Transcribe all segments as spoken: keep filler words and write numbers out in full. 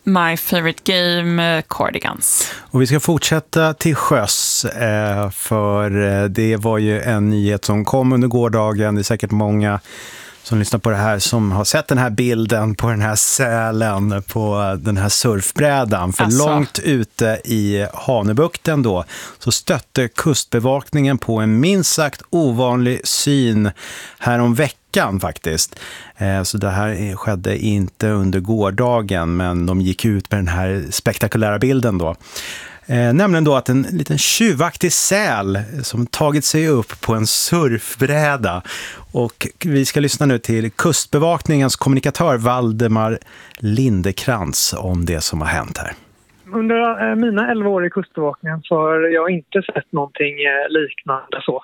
My favorite game, Cardigans. Och vi ska fortsätta till sjöss, eh, för det var ju en nyhet som kom under gårdagen. Det är säkert många som lyssnar på det här som har sett den här bilden på den här sälen på den här surfbrädan. För alltså, långt ute i Hanöbukten då så stötte kustbevakningen på en minst sagt ovanlig syn här om veckan faktiskt. Så det här skedde inte under gårdagen, men de gick ut med den här spektakulära bilden då. Eh, nämligen då att en liten tjuvaktig säl som tagit sig upp på en surfbräda. Och vi ska lyssna nu till kustbevakningens kommunikatör Valdemar Lindekrans om det som har hänt här. Under mina elva år i kustbevakningen så har jag inte sett någonting liknande så.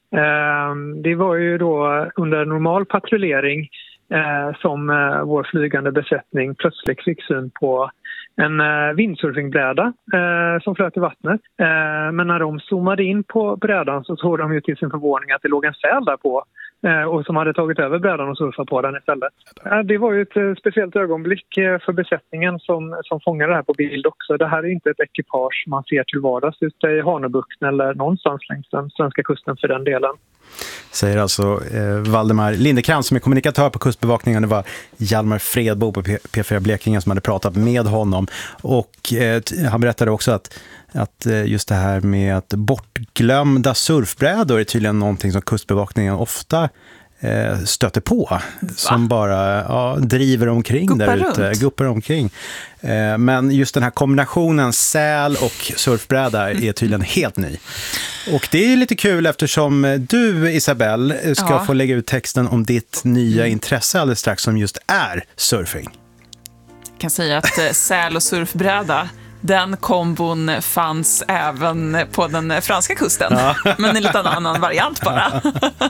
Eh, det var ju då under normal patrullering eh, som eh, vår flygande besättning plötsligt fick syn på en eh, windsurfingbräda eh, som flöt i vattnet. Eh, men när de zoomade in på brädan så såg de ju till sin förvåning att det låg en säl där på eh, och som hade tagit över brädan och surfat på den istället. Eh, det var ju ett eh, speciellt ögonblick eh, för besättningen som, som fångade det här på bild också. Det här är inte ett ekipage man ser till vardags ute i Hanöbukten eller någonstans längs den svenska kusten för den delen. Säger alltså eh, Valdemar Lindekrans som är kommunikatör på kustbevakningen. Det var Hjalmar Fredbo på P fyra Blekinge som hade pratat med honom. Och eh, han berättade också att, att eh, just det här med att bortglömda surfbrädor är tydligen någonting som kustbevakningen ofta eh, stöter på. Va? Som bara ja, driver omkring guppar där ute. Runt. Guppar omkring. Eh, men just den här kombinationen säl och surfbräda är tydligen helt ny. Och det är lite kul eftersom du, Isabelle, ska ja. få lägga ut texten om ditt nya intresse alldeles strax som just är surfing. Jag kan säga att säl och surfbräda, den kombon fanns även på den franska kusten. Ja. Men en liten annan variant bara.